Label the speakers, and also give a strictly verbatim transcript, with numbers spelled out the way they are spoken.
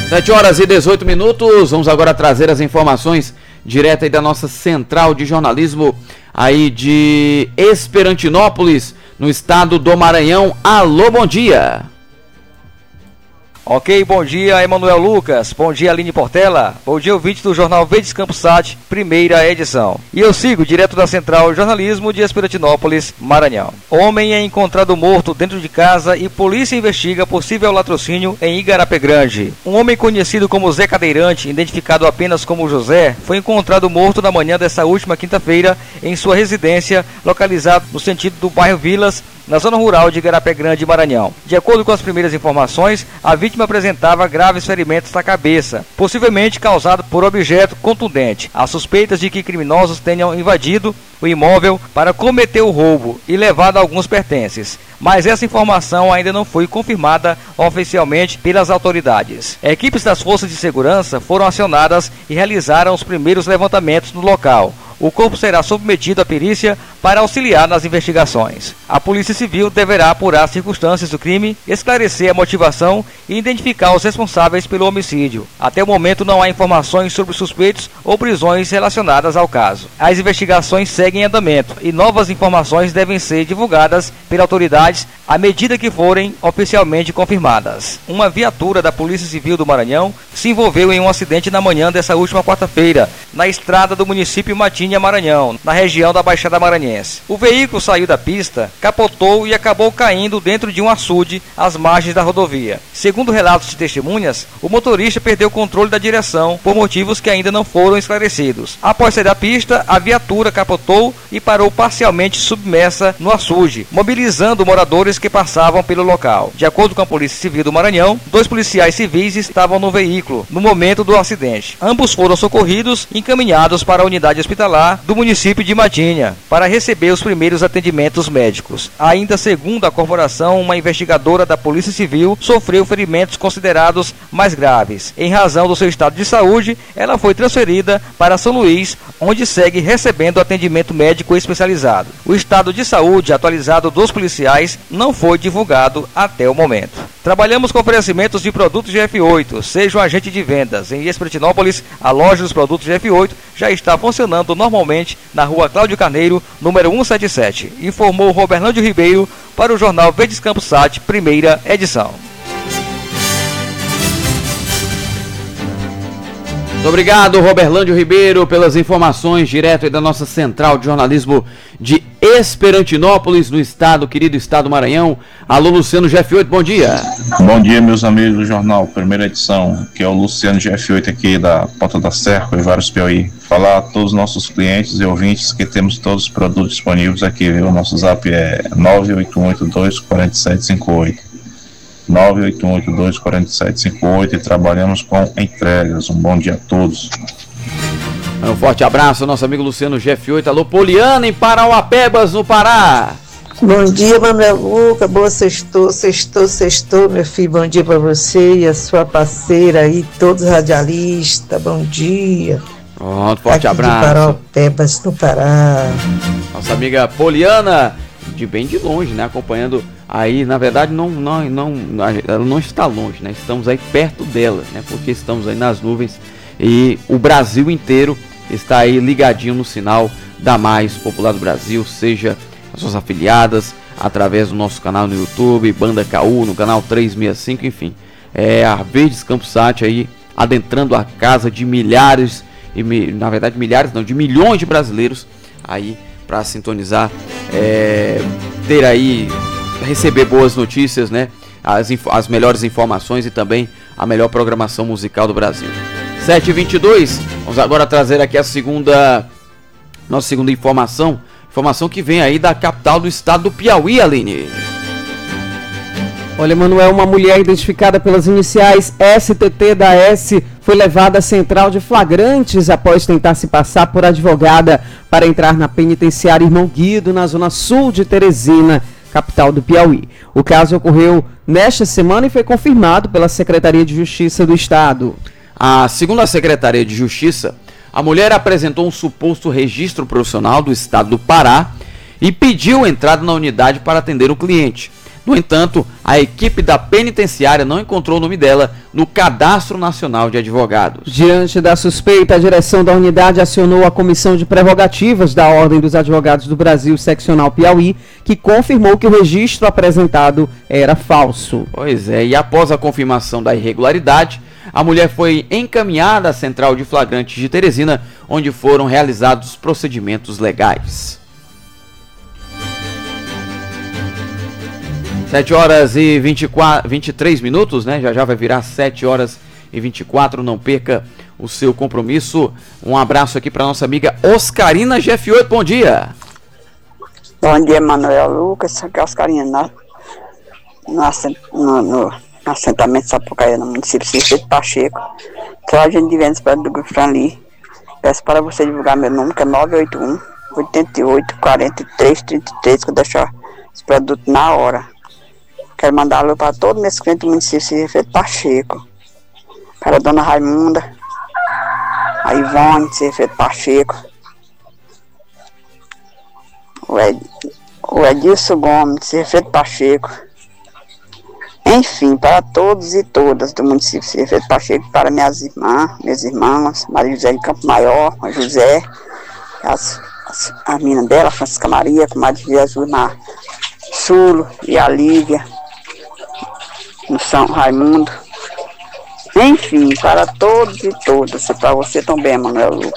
Speaker 1: sete horas e dezoito minutos, vamos agora trazer as informações direto aí da nossa central de jornalismo aí de Esperantinópolis, no estado do Maranhão. Alô, bom dia!
Speaker 2: Ok, bom dia, Emanuel Lucas, bom dia, Aline Portela, bom dia, ouvinte do Jornal Verdes Campos Sat, primeira edição. E eu sigo direto da Central de Jornalismo de Esperantinópolis, Maranhão. Homem é encontrado morto dentro de casa e polícia investiga possível latrocínio em Igarapé Grande. Um homem conhecido como Zé Cadeirante, identificado apenas como José, foi encontrado morto na manhã dessa última quinta-feira em sua residência, localizada no sentido do bairro Vilas, na zona rural de Igarapé Grande, Maranhão. De acordo com as primeiras informações, a vítima apresentava graves ferimentos na cabeça, possivelmente causado por objeto contundente. Há suspeitas de que criminosos tenham invadido o imóvel para cometer o roubo e levado alguns pertences, mas essa informação ainda não foi confirmada oficialmente pelas autoridades. Equipes das forças de segurança foram acionadas e realizaram os primeiros levantamentos no local. O corpo será submetido à perícia para auxiliar nas investigações. A Polícia Civil deverá apurar as circunstâncias do crime, esclarecer a motivação e identificar os responsáveis pelo homicídio. Até o momento não há informações sobre suspeitos ou prisões relacionadas ao caso. As investigações seguem em andamento e novas informações devem ser divulgadas pelas autoridades à medida que forem oficialmente confirmadas. Uma viatura da Polícia Civil do Maranhão se envolveu em um acidente na manhã dessa última quarta-feira, na estrada do município Matinha, Maranhão, na região da Baixada Maranhense. O veículo saiu da pista, capotou e acabou caindo dentro de um açude às margens da rodovia. Segundo relatos de testemunhas, o motorista perdeu o controle da direção por motivos que ainda não foram esclarecidos. Após sair da pista, a viatura capotou e parou parcialmente submersa no açude, mobilizando moradores que passavam pelo local. De acordo com a Polícia Civil do Maranhão, dois policiais civis estavam no veículo no momento do acidente. Ambos foram socorridos e encaminhados para a unidade hospitalar do município de Matinha para receber os primeiros atendimentos médicos. Ainda segundo a corporação, uma investigadora da Polícia Civil sofreu ferimentos considerados mais graves. Em razão do seu estado de saúde, ela foi transferida para São Luís, onde segue recebendo atendimento médico especializado. O estado de saúde atualizado dos policiais não foi divulgado até o momento. Trabalhamos com oferecimentos de produtos G F oito. Seja um agente de vendas. Em Esperantinópolis, a loja dos produtos G F oito já está funcionando normalmente na rua Cláudio Carneiro, número cento e setenta e sete. Informou Roberlândio Ribeiro para o Jornal Verdes Campos Sat, primeira edição.
Speaker 1: Muito obrigado, Roberlândio Ribeiro, pelas informações direto aí da nossa central de jornalismo de Esperantinópolis, no estado, querido estado do Maranhão. Alô, Luciano G F oito, bom dia.
Speaker 3: Bom dia, meus amigos do jornal, primeira edição, que é o Luciano G F oito aqui da Ponta da Serra, e vários Piauí. Falar a todos os nossos clientes e ouvintes que temos todos os produtos disponíveis aqui, viu? O nosso zap é nove oito um oito dois quatro sete cinco oito. nove oito um oito dois quatro sete cinco oito e trabalhamos com entregas. Um bom dia a todos.
Speaker 1: Um forte abraço, nosso amigo Luciano G F oito. Alô, Poliana, em Parauapebas, no Pará.
Speaker 4: Bom dia, Manuel Luca, boa sextou, sextou, sextou, meu filho, bom dia para você e a sua parceira aí, todos radialistas, bom dia.
Speaker 1: Pronto, forte
Speaker 4: aqui
Speaker 1: abraço.
Speaker 4: De Parauapebas, no Pará.
Speaker 1: Nossa amiga Poliana, de bem de longe, né, acompanhando aí, na verdade, não, não, não, ela não está longe, né, estamos aí perto dela, né, porque estamos aí nas nuvens e o Brasil inteiro está aí ligadinho no sinal da Mais Popular do Brasil, seja as suas afiliadas, através do nosso canal no YouTube, Banda K U, no canal trezentos e sessenta e cinco, enfim, é a Verdes Campos Sat aí, adentrando a casa de milhares, e na verdade milhares não, de milhões de brasileiros aí para sintonizar, é, ter aí, receber boas notícias, né, as, as melhores informações e também a melhor programação musical do Brasil. sete e vinte e dois, vamos agora trazer aqui a segunda, nossa segunda informação, informação que vem aí da capital do estado do Piauí, Aline.
Speaker 5: Olha, Manuel, uma mulher identificada pelas iniciais S T T da S foi levada à central de flagrantes após tentar se passar por advogada para entrar na penitenciária Irmão Guido, na zona sul de Teresina, capital do Piauí. O caso ocorreu nesta semana e foi confirmado pela Secretaria de Justiça do Estado.
Speaker 1: A, segundo a Secretaria de Justiça, a mulher apresentou um suposto registro profissional do estado do Pará e pediu entrada na unidade para atender o cliente. No entanto, a equipe da penitenciária não encontrou o nome dela no Cadastro Nacional de Advogados.
Speaker 5: Diante da suspeita, a direção da unidade acionou a Comissão de Prerrogativas da Ordem dos Advogados do Brasil, seccional Piauí, que confirmou que o registro apresentado era falso.
Speaker 1: Pois é, e após a confirmação da irregularidade, a mulher foi encaminhada à Central de Flagrantes de Teresina, onde foram realizados procedimentos legais. sete horas e vinte e quatro, vinte e três minutos, né? Já já vai virar sete horas e vinte e quatro. Não perca o seu compromisso. Um abraço aqui para nossa amiga Oscarina G F oito. Bom dia.
Speaker 6: Bom dia, Manuel Lucas. Aqui é Oscarina, na, na, no, no, no assentamento Sapucaia, no município de Cícero Pacheco. Sou agente de vendas para do Grupo Franli. Peço para você divulgar meu número, que é nove oito um, oito oito, quatro três, três três, que eu deixo os produtos na hora. Quero mandar alô para todos meus clientes do município de Pacheco. Para a dona Raimunda, a Ivone, de Pacheco, o, Ed, o Edilson Gomes, de Pacheco. Enfim, para todos e todas do município de Pacheco, para minhas irmãs, meus irmãos, Maria José de Campo Maior, a José, as, as, a menina dela, Francisca Maria, com Maria Jesus Mar Chulo e a Lívia, no São Raimundo. Enfim, para todos e todas, e para você também, Manuel Lucas.